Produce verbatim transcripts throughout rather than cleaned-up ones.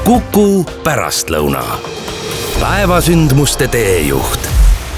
Kuku pärastlõuna. Päevasündmuste teejuht.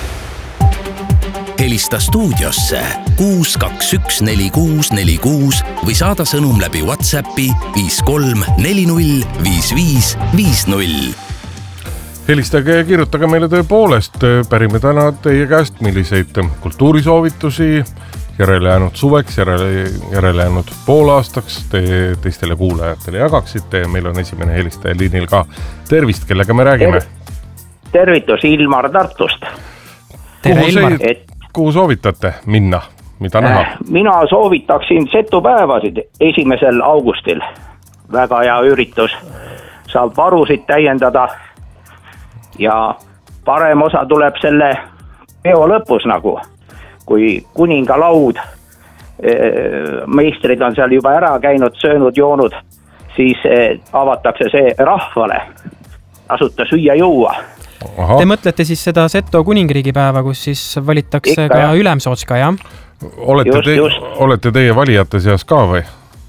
Helista stuudiosse kuus kaks üks neli kuus neli kuus või saada sõnum läbi WhatsAppi viis kolm neli null viis viis viis null. Helistage ja kirjutage meile tõepoolest. Pärime täna teie käest, milliseid kultuurisoovitusi järele jäänud suveks, järele, järele jäänud poolaastaks te teistele kuulajatele jagaksite. Meil on esimene helistaja liinil ka. Tervist, kellega me räägime? Tervitus Ilmar Tartust. Tere, Ilmar. Et kuhu soovitate minna? Mida näha? Mina soovitaksin setupäevasid esimesel augustil. Väga hea üritus. Saab varusid täiendada ja parem osa tuleb selle peo lõpus nagu, kui kuningalaud, meistrid on seal juba ära käinud, söönud, joonud, siis avatakse see rahvale. Asuta süüa juua. Aha. Te mõtlete siis seda Seto kuningriigi päeva, kus siis valitakse Ikka, ka jah. Ülemsootska, jah? Olete, just, te, just. olete teie valijate seas ka või?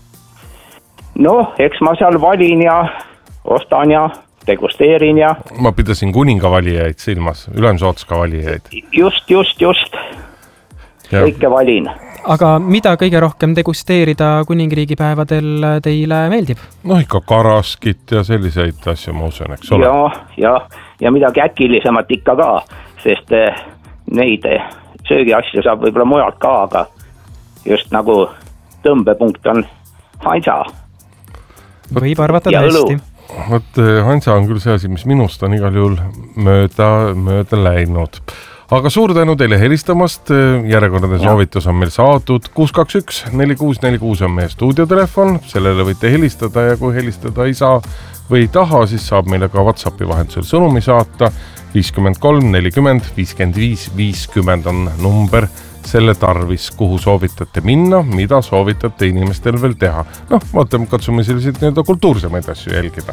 No, eks ma seal valin ja ostan ja degusteerin ja... Ma pidasin kuninga valijaid silmas, Ülemsootska valijaid. Just, just, just. Ja. Kõike valin. Aga mida kõige rohkem degusteerida kuningriigi päevadel teile meeldib? No ikka karaskit ja selliseid asju ma usun, eks ole. Ja, ja, ja midagi äkilisemat ikka ka, sest neid söögiasju saab võib-olla mujalt ka, aga just nagu tõmbepunkt on Hansa. Võib arvata tõesti. Võt, Hansa on küll see asi, mis minust on igal juhul mööda, mööda läinud. Aga suur tänu teile helistamast. Järjekordne soovitus on meil saadud. kuus kaks üks neli kuus neli kuus on meie stuudiotelefon. Sellele võite helistada ja kui helistada ei saa või ei taha, siis saab meile ka WhatsAppi vahendusel sõnumi saata. viiskümmend kolm nelikümmend viiskümmend viis viiskümmend on number selle tarvis, kuhu soovitate minna, mida soovitate inimestel veel teha. Noh, vaatame, katsume selliseid nii-öelda kultuursemaid asju jälgida.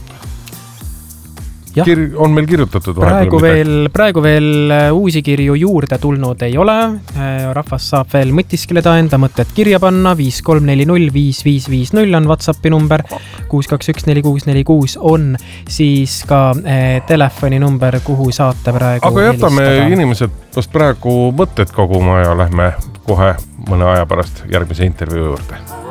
Kir- on meil kirjutatud praegu veel, praegu veel uusi kirju juurde tulnud ei ole. Rahvas saab veel mõtiskeleda enda mõtted kirja panna. viis kolm neli null viis viis viis null on WhatsAppi number. kuus kaks üks neli kuus neli kuus on siis ka eh, telefoni number, kuhu saate praegu Aga jätame helistada. Inimesed vast praegu mõtted koguma ja lähme kohe mõne aja pärast järgmise intervjuu juurde.